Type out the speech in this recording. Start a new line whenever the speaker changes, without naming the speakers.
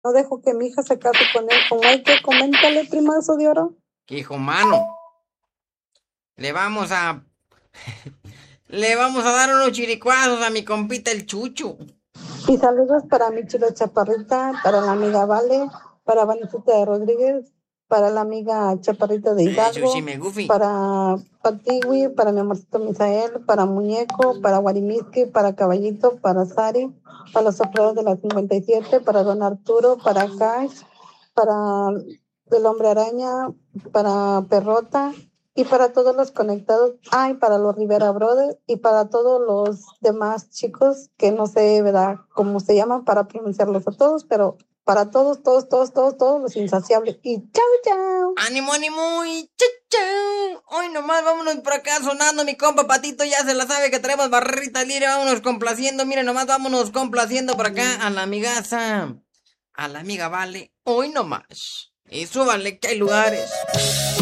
No dejo que mi hija se case con él. Como hay que coméntale, primazo de oro.
¿Qué hijo mano? Le vamos a... Le vamos a dar unos chiricuazos a mi compita el Chucho.
Y saludos para mi chula chaparrita, para la amiga Vale, para Vanesita de Rodríguez, para la amiga chaparrita de
Sushi
Hidalgo,
me goofy.
para Patiwi, para mi amorcito Misael, para Muñeco, para Guarimiski, para Caballito, para Sari, para los sopladores de la 57, para Don Arturo, para Cash, para el Hombre Araña, para Perrota, y para todos los conectados, y para los Rivera Brothers y para todos los demás chicos que no sé, ¿verdad?, cómo se llaman para pronunciarlos a todos, pero para todos los insaciables. Y chau, chau.
¡Ánimo, ánimo! Y chau! Hoy nomás vámonos por acá sonando, mi compa Patito ya se la sabe que traemos barrita libre, vámonos complaciendo, miren nomás, vámonos complaciendo por acá a la amigaza, a la amiga Vale, hoy nomás. Y súbanle que hay lugares.